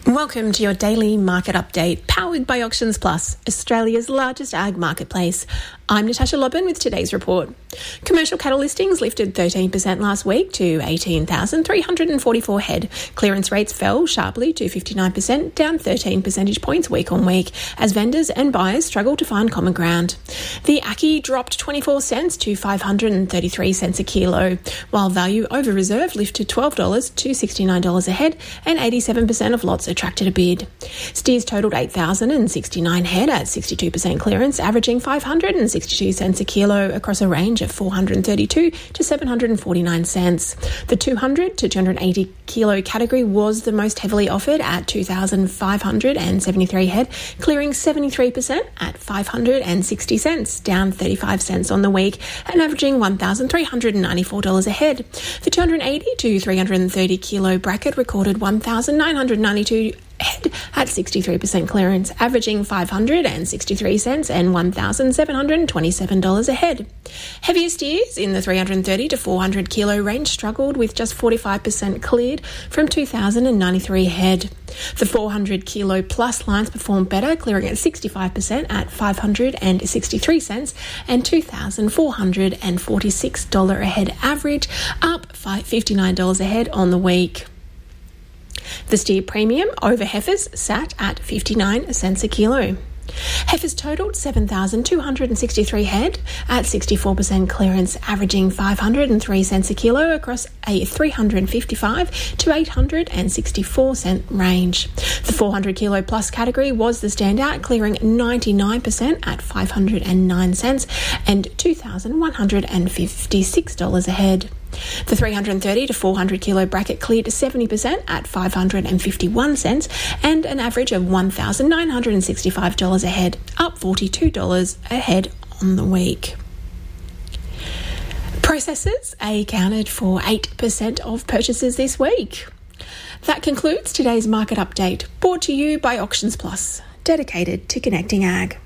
Welcome to your daily market update, powered by Auctions Plus, Australia's largest ag marketplace. I'm Natasha Lobban with today's report. Commercial cattle listings lifted 13% last week to 18,344 head. Clearance rates fell sharply to 59%, down 13 percentage points week on week, as vendors and buyers struggle to find common ground. The Ackee dropped 24 cents to 533 cents a kilo, while value over reserve lifted $12 to $69 a head, and 87% of lots attracted a bid. Steers totaled 8,069 head at 62% clearance, averaging 562 cents a kilo across a range of 432 to 749 cents. The 200 to 280 kilo category was the most heavily offered at 2,573 head, clearing 73% at 560 cents, down 35 cents on the week, and averaging $1,394 a head. The 280 to 330 kilo bracket recorded 1,992 head at 63% clearance, averaging 563 cents and $1,727 a head. Heavier steers in the 330 to 400 kilo range struggled, with just 45% cleared from 2,093 head. The 400 kilo plus lines performed better, clearing at 65% at 563 cents and $2,446 a head average, up $59 a head on the week. The steer premium over heifers sat at 59 cents a kilo. Heifers totaled 7,263 head at 64% clearance, averaging 503 cents a kilo across a 355 to 864 cent range. The 400 kilo plus category was the standout, clearing 99% at 509 cents and $2,156 a head. The 330 to 400 kilo bracket cleared 70% at 551 cents and an average of $1,965 a head, up $42 a head on the week. Processors accounted for 8% of purchases this week. That concludes today's market update, brought to you by Auctions Plus, dedicated to connecting ag.